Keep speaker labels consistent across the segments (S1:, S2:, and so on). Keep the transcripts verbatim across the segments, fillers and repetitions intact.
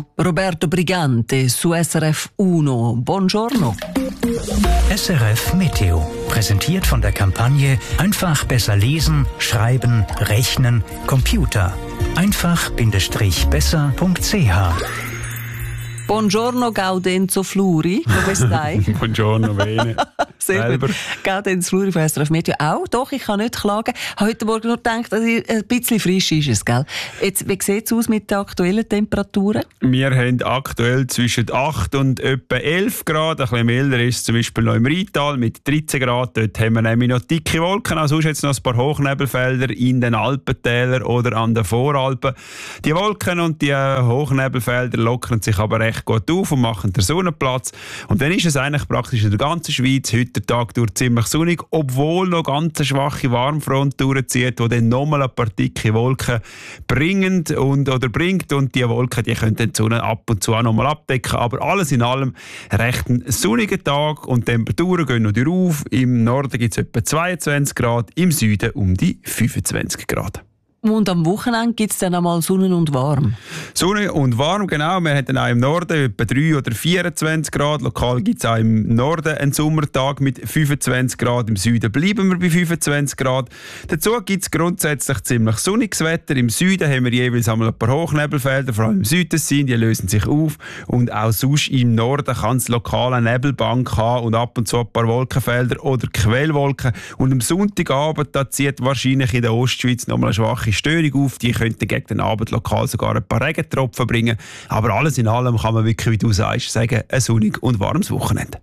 S1: Meteo. Roberto Brigante su S R F uno. Buongiorno.
S2: S R F Meteo. Präsentiert von der Kampagne Einfach besser lesen, schreiben, rechnen, Computer. einfach-besser punkt c h.
S1: Buongiorno Gaudenzo Fluri, come stai?
S3: Buongiorno, bene.
S1: Sehr
S3: Selber.
S1: gut. Gaudenzo Fluri von S R F Meteo. Auch, doch, ich kann nicht klagen. Heute Morgen nur gedacht, also ein bisschen frisch ist es, gell? Jetzt, wie sieht es aus mit den aktuellen Temperaturen?
S3: Wir haben aktuell zwischen acht und etwa elf Grad. Ein bisschen milder ist es zum Beispiel noch im Rheintal mit dreizehn Grad. Dort haben wir nämlich noch dicke Wolken. Also sonst jetzt noch ein paar Hochnebelfelder in den Alpentälern oder an den Voralpen. Die Wolken und die Hochnebelfelder lockern sich aber recht gut auf und machen den Sonnenplatz. Und dann ist es eigentlich praktisch in der ganzen Schweiz heute der Tag durch ziemlich sonnig, obwohl noch ganz eine schwache Warmfront durchzieht, die dann nochmal ein paar dicke Wolken bringt und, oder bringt. Und diese Wolken, die können dann die Sonne ab und zu auch nochmal abdecken. Aber alles in allem recht ein sonniger Tag und die Temperaturen gehen noch rauf. Im Norden gibt es etwa zweiundzwanzig Grad, im Süden um die fünfundzwanzig Grad.
S1: Und am Wochenende gibt es dann einmal Sonne und warm.
S3: Sonne und warm, genau. Wir haben dann auch im Norden etwa drei oder vierundzwanzig Grad. Lokal gibt es auch im Norden einen Sommertag mit fünfundzwanzig Grad. Im Süden bleiben wir bei fünfundzwanzig Grad. Dazu gibt es grundsätzlich ziemlich sonniges Wetter. Im Süden haben wir jeweils einmal ein paar Hochnebelfelder, vor allem im Südtessin, die lösen sich auf. Und auch sonst im Norden kann es lokal eine Nebelbank haben und ab und zu ein paar Wolkenfelder oder Quellwolken. Und am Sonntagabend da zieht wahrscheinlich in der Ostschweiz nochmal eine schwache Störung auf. Die könnten gegen den Abend lokal sogar ein paar Regentropfen bringen. Aber alles in allem kann man wirklich, wie du sagst, sagen, ein sonnig und warmes Wochenende.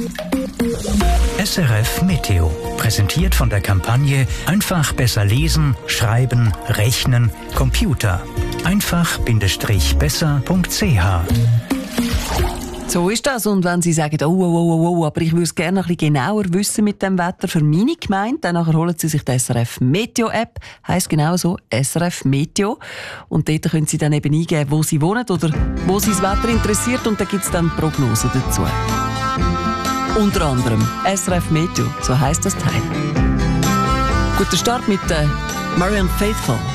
S2: S R F Meteo. Präsentiert von der Kampagne Einfach besser lesen, schreiben, rechnen, Computer. einfach-besser punkt c h.
S1: So ist das. Und wenn Sie sagen, oh, oh, oh, oh, aber ich würde es gerne ein bisschen genauer wissen mit dem Wetter für meine Gemeinde, dann nachher holen Sie sich die S R F Meteo App. Heisst genau so, S R F Meteo. Und dort können Sie dann eben eingeben, wo Sie wohnen oder wo Sie das Wetter interessiert. Und da gibt es dann Prognosen dazu. Unter anderem S R F Meteo, so heisst das Teil. Guter Start mit äh, Marianne Faithfull.